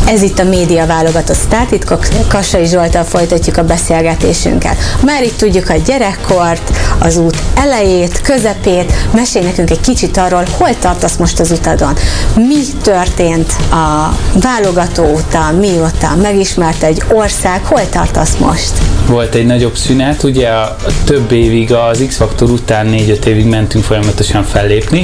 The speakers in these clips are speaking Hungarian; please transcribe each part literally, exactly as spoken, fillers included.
Ez itt a Média Válogatott Sztártitkok, Kassai Zsolttal folytatjuk a beszélgetésünket. Már itt tudjuk a gyerekkort, az út elejét, közepét, mesélj nekünk egy kicsit arról, hol tartasz most az utadon. Mi történt a válogató után, mióta megismert egy ország, hol tartasz most? Volt egy nagyobb szünet, ugye a több évig az X-faktor után négy-öt évig mentünk folyamatosan fellépni.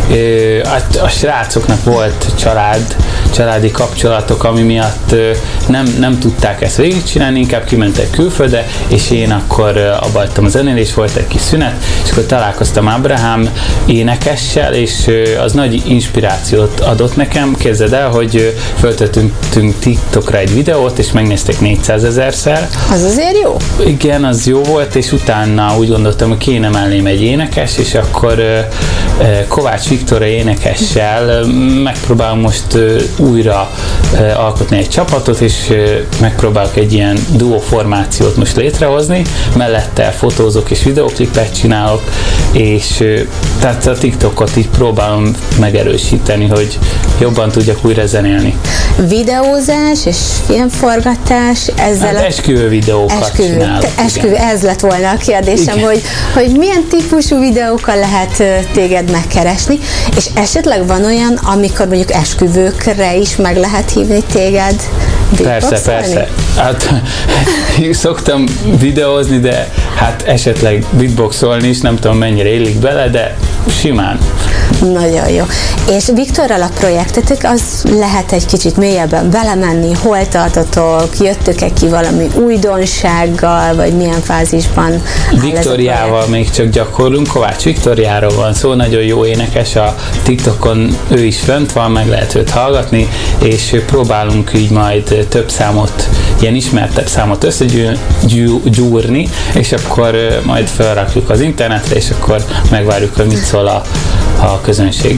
A srácoknak volt család, családi kapcsolatok, ami miatt nem, nem tudták ezt végigcsinálni, inkább kimentek külföldre, és én akkor abba hagytam a zenélést, volt egy kis szünet, és akkor találkoztam Ábrahám énekessel, és az nagy inspirációt adott nekem. Képzeld el, hogy föltettünk TikTokra egy videót, és megnézték négyszázezerszer. Az azért jó? Igen, az jó volt, és utána úgy gondoltam, hogy kéne mellém egy énekes, és akkor Kovács Viktor énekessel megpróbálom most újra alkotni egy csapatot, és megpróbálok egy ilyen duo formációt most létrehozni, mellette fotózok és videóklipet csinálok, és tehát a TikTokot így próbálom megerősíteni, hogy jobban tudjak újra zenélni. Videózás és filmforgatás, ezzel hát esküvő videókat esküvő, csinálok. Esküvő, ez lett volna a kérdésem, hogy, hogy milyen típusú videókkal lehet téged megkeresni, és esetleg van olyan, amikor mondjuk esküvőkre is meg lehet hívni téged? Persze, persze. Hát szoktam videózni, de hát esetleg beatboxolni is, nem tudom mennyire illik bele, de simán. Nagyon jó. És Viktorral a projektetek, az lehet egy kicsit mélyebben belemenni, hol tartotok, jöttök-e ki valami újdonsággal, vagy milyen fázisban? Viktoriával még csak gyakorlunk, Kovács Viktoriáról van szó, nagyon jó énekes, a TikTokon ő is fönt van, meg lehet őt hallgatni, és próbálunk így majd több számot, ilyen ismertebb számot összegyúrni, és akkor majd felrakjuk az internetre, és akkor megvárjuk, hogy mit szól a, a közönség.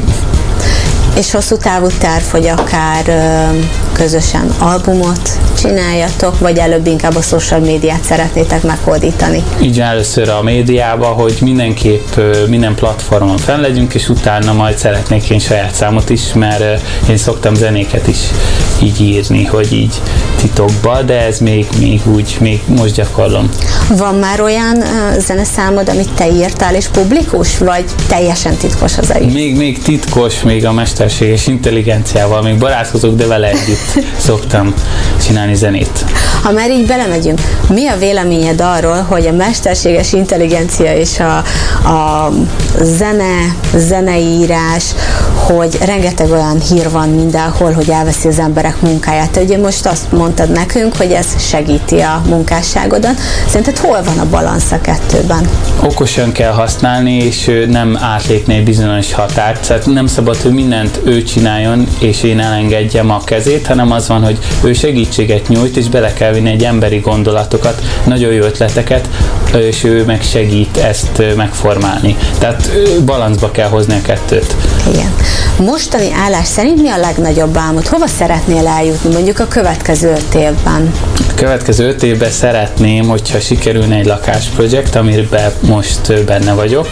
És hosszú távú terv, hogy akár ö, közösen albumot csináljatok, vagy előbb inkább a social médiát szeretnétek meghódítani? Így először a médiába, hogy mindenképp minden platformon fenn legyünk, és utána majd szeretnék én saját számot is, mert én szoktam zenéket is így írni, hogy így titokba, de ez még, még úgy, még most gyakorlom. Van már olyan uh, zeneszámod, amit te írtál és publikus, vagy teljesen titkos az egész? Még, még titkos, még a mesterséges intelligenciával, még barátkozok, de vele együtt szoktam csinálni zenét. Ha már így belemegyünk, mi a véleményed arról, hogy a mesterséges intelligencia és a, a zene, zeneírás, hogy rengeteg olyan hír van mindenhol, hogy elveszi az emberek munkáját. Te ugye most azt mondtad nekünk, hogy ez segíti a munkásságodat. Szerinted hol van a balansz a kettőben? Okosan kell használni, és nem átlépni egy bizonyos határt. Tehát nem szabad, hogy mindent ő csináljon, és én elengedjem a kezét, hanem az van, hogy ő segítséget nyújt, és bele kell vinni egy emberi gondolatokat, nagyon jó ötleteket, és ő meg segít ezt megformálni. Tehát balanszba kell hozni a kettőt. Igen. Mostani állás szerint mi a legnagyobb álmod? Hova szeretnél eljutni mondjuk a következő öt évben? A következő öt évben szeretném, hogyha sikerülne egy lakásprojekt, amiben most benne vagyok.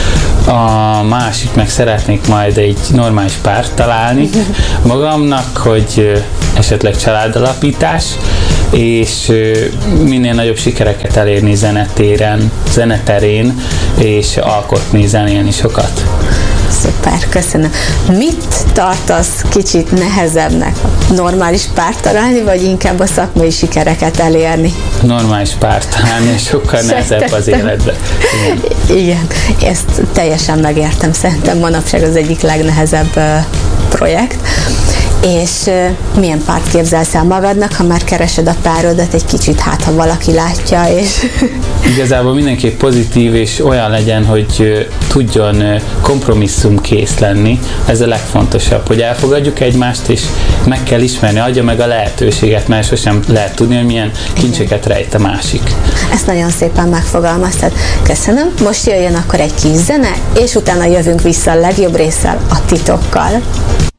A másik meg szeretnék majd egy normális párt találni magamnak, hogy esetleg családalapítás, és minél nagyobb sikereket elérni zenetéren, zeneterén, és alkotni, zenélni sokat. Szuper, köszönöm. Mit tartasz kicsit nehezebbnek? Normális párt találni, vagy inkább a szakmai sikereket elérni? Normális párt találni, sokkal nehezebb az életben. Igen. Igen, ezt teljesen megértem. Szerintem manapság az egyik legnehezebb uh, projekt. És uh, milyen párt képzelsz el magadnak, ha már keresed a párodat egy kicsit, hát ha valaki látja, és... Igazából mindenképp pozitív, és olyan legyen, hogy uh, tudjon uh, kompromisszumkész lenni. Ez a legfontosabb, hogy elfogadjuk egymást, és meg kell ismerni, adja meg a lehetőséget, mert sosem lehet tudni, hogy milyen kincseket rejt a másik. Ezt nagyon szépen megfogalmaztad. Köszönöm. Most jöjjön akkor egy kis zene, és utána jövünk vissza a legjobb résszel, a titokkal.